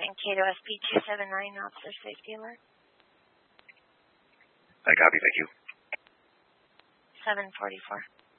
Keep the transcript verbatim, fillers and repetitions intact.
Mankato S P two seven nine, officer safety alert. I copy, thank you. seven forty-four.